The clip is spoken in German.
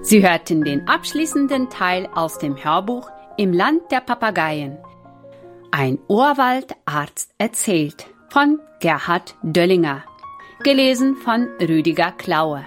Sie hörten den abschließenden Teil aus dem Hörbuch Im Land der Papageien. Ein Urwaldarzt erzählt von Gerhard Döllinger. Gelesen von Rüdiger Klaue.